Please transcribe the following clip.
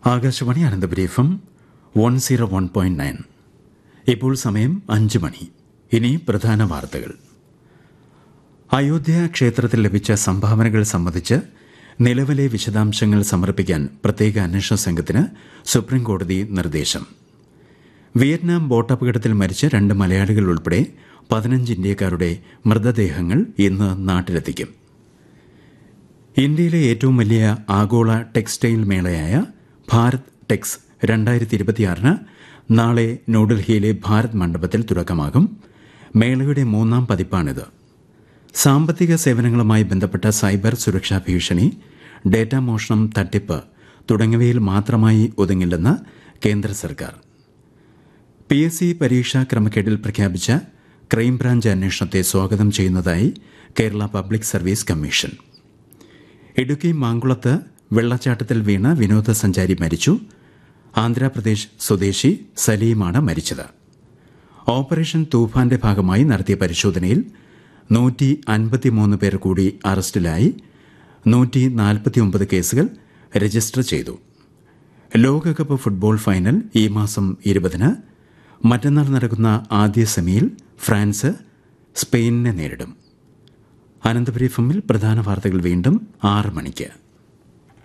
Akashvani Ananthapuri FM 101.9. ഇപ്പോൾ സമയം 5 മണി. ഇനി പ്രധാന വാർത്തകൾ. അയോധ്യ ക്ഷേത്രത്തിൽ ലഭിച്ച സംഭാവനകൾ സംബന്ധിച്ച് നിലവിലെ വിശദാംശങ്ങൾ സമർപ്പിക്കാൻ പ്രത്യേക അന്വേഷണ സംഘത്തിന് സുപ്രീംകോടതി നിർദ്ദേശം. വിയറ്റ്നാം ബോട്ടപകടത്തിൽ മരിച്ച 2 മലയാളികൾ ഉൾപ്പെടെ 15 ഇന്ത്യക്കാരുടെ മൃതദേഹങ്ങൾ ഇന്ന് നാട്ടിലെത്തിക്കും. ഇന്ത്യയിലെ ഏറ്റവും വലിയ ആഗോള ടെക്സ്റ്റൈൽ മേളയായ ഭാരത് ടെക്സ് 2026 നാളെ ന്യൂഡൽഹിയിലെ ഭാരത് മണ്ഡപത്തിൽ തുടക്കമാകും. മേളയുടെ 3ാം പതിപ്പാണിത്. സാമ്പത്തിക സേവനങ്ങളുമായി ബന്ധപ്പെട്ട സൈബർ സുരക്ഷാ ഭീഷണി, ഡേറ്റാ മോഷണം, തട്ടിപ്പ് തുടങ്ങിയവയിൽ മാത്രമായി ഒതുങ്ങില്ലെന്ന് കേന്ദ്ര സർക്കാർ. PSC പരീക്ഷാ ക്രമക്കേടിൽ പ്രഖ്യാപിച്ച ക്രൈംബ്രാഞ്ച് അന്വേഷണത്തെ സ്വാഗതം ചെയ്യുന്നതായി Kerala public service commission. Idukki മാങ്കുളത്ത് വെള്ളച്ചാട്ടത്തിൽ വീണ് വിനോദസഞ്ചാരി മരിച്ചു. ആന്ധ്രാപ്രദേശ് സ്വദേശി സലീമാണ് മരിച്ചത്. ഓപ്പറേഷൻ തൂഫാന്റെ ഭാഗമായി നടത്തിയ പരിശോധനയിൽ 153 പേർ കൂടി അറസ്റ്റിലായി. 149 കേസുകൾ രജിസ്റ്റർ ചെയ്തു. ലോകകപ്പ് ഫുട്ബോൾ ഫൈനൽ ഈ മാസം 20-ന്. മറ്റന്നാൾ നടക്കുന്ന ആദ്യ സെമിയിൽ ഫ്രാൻസ് സ്പെയിനിനെ നേരിടും. അനന്തപുരി FM പ്രധാന വാർത്തകൾ വീണ്ടും 6 മണിക്ക്.